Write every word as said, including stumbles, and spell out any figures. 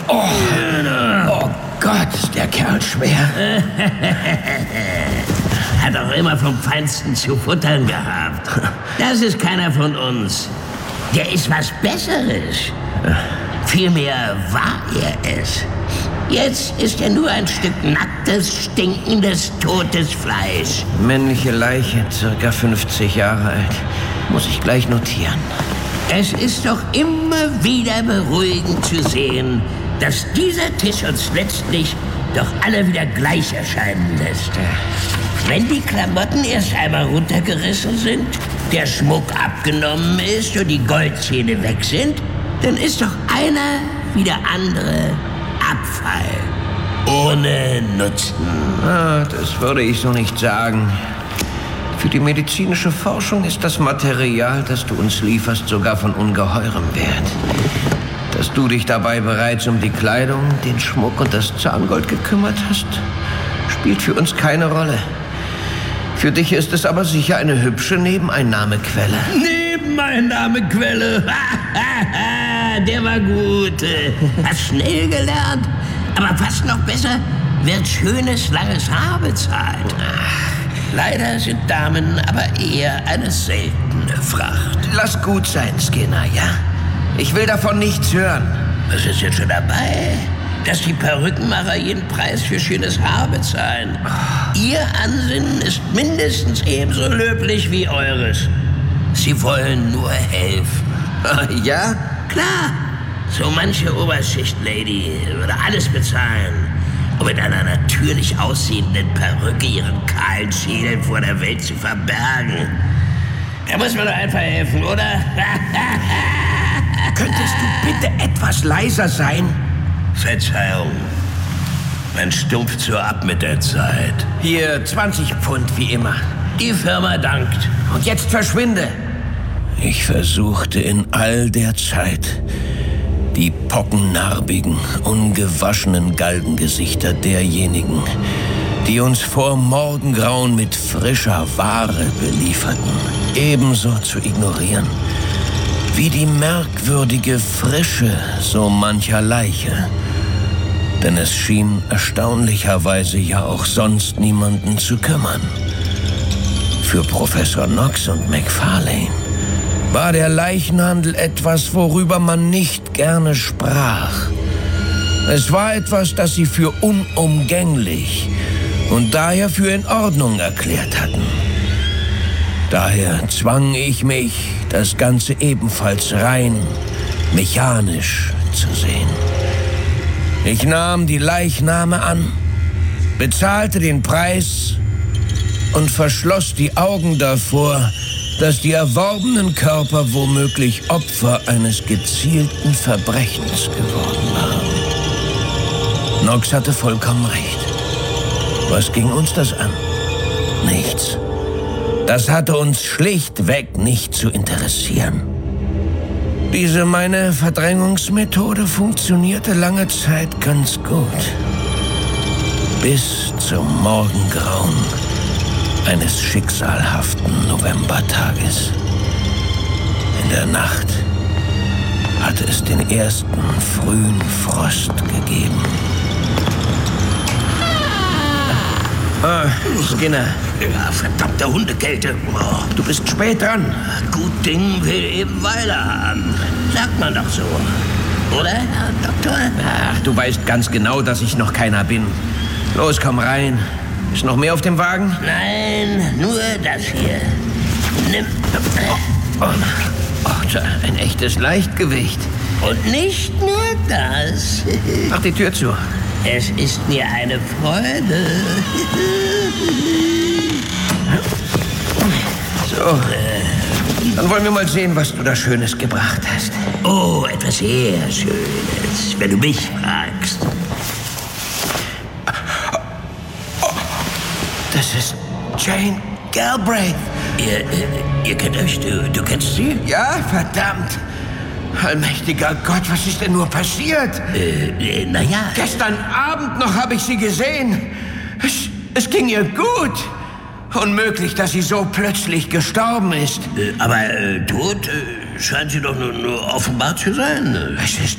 Oh, oh Gott, ist der Kerl schwer. Hat auch immer vom Feinsten zu futtern gehabt. Das ist keiner von uns. Der ist was Besseres. Vielmehr war er es. Jetzt ist er nur ein Stück nacktes, stinkendes, totes Fleisch. Männliche Leiche, circa fünfzig Jahre alt. Muss ich gleich notieren. Es ist doch immer wieder beruhigend zu sehen, dass dieser Tisch uns letztlich doch alle wieder gleich erscheinen lässt. Wenn die Klamotten erst einmal runtergerissen sind, der Schmuck abgenommen ist und die Goldzähne weg sind, dann ist doch einer wie der andere Abfall. Ohne Nutzen. Ah, das würde ich so nicht sagen. Für die medizinische Forschung ist das Material, das du uns lieferst, sogar von ungeheurem Wert. Dass du dich dabei bereits um die Kleidung, den Schmuck und das Zahngold gekümmert hast, spielt für uns keine Rolle. Für dich ist es aber sicher eine hübsche Nebeneinnahmequelle. Nebeneinnahmequelle? Der war gut. Hast schnell gelernt. Aber fast noch besser, wird schönes, langes Haar bezahlt. Leider sind Damen aber eher eine seltene Fracht. Lass gut sein, Skinner, ja? Ich will davon nichts hören. Was ist jetzt schon dabei? Dass die Perückenmacher jeden Preis für schönes Haar bezahlen. Ihr Ansinnen ist mindestens ebenso löblich wie eures. Sie wollen nur helfen. Ja? Klar. So manche Oberschicht-Lady würde alles bezahlen, um mit einer natürlich aussehenden Perücke ihren kahlen Schädel vor der Welt zu verbergen. Da muss man doch einfach helfen, oder? Könntest du bitte etwas leiser sein? Verzeihung. Man stumpft so ab mit der Zeit. Hier, zwanzig Pfund, wie immer. Die Firma dankt. Und jetzt verschwinde. Ich versuchte in all der Zeit, die pockennarbigen, ungewaschenen Galgengesichter derjenigen, die uns vor Morgengrauen mit frischer Ware belieferten, ebenso zu ignorieren, wie die merkwürdige Frische so mancher Leiche. Denn es schien erstaunlicherweise ja auch sonst niemanden zu kümmern. Für Professor Knox und Macfarlane war der Leichenhandel etwas, worüber man nicht gerne sprach. Es war etwas, das sie für unumgänglich und daher für in Ordnung erklärt hatten. Daher zwang ich mich, das Ganze ebenfalls rein mechanisch zu sehen. Ich nahm die Leichname an, bezahlte den Preis und verschloss die Augen davor, dass die erworbenen Körper womöglich Opfer eines gezielten Verbrechens geworden waren. Knox hatte vollkommen recht. Was ging uns das an? Nichts. Das hatte uns schlichtweg nicht zu interessieren. Diese meine Verdrängungsmethode funktionierte lange Zeit ganz gut. Bis zum Morgengrauen eines schicksalhaften Novembertages. In der Nacht hatte es den ersten frühen Frost gegeben. Ah, Skinner. Ja, verdammte Hundekälte. Oh, Du bist spät dran. gut Ding will eben Weile haben. Sagt man doch so. Oder, Herr Doktor? Ach, du weißt ganz genau, dass ich noch keiner bin. Los, komm rein. Ist noch mehr auf dem Wagen? Nein, nur das hier. Nimm. Oh, oh, ein echtes Leichtgewicht. Und nicht nur das. Mach die Tür zu. Es ist mir eine Freude. So, dann wollen wir mal sehen, was du da Schönes gebracht hast. Oh, etwas sehr Schönes, wenn du mich fragst. Das ist Jane Galbraith. Ihr, äh, ihr kennt euch, du, du kennst sie? Ja, verdammt. Allmächtiger Gott, was ist denn nur passiert? Äh, äh naja. Gestern Abend noch habe ich sie gesehen. Es, es ging ihr gut. Unmöglich, dass sie so plötzlich gestorben ist. Äh, aber äh, tot äh, scheint sie doch nur, nur offenbar zu sein. Es ist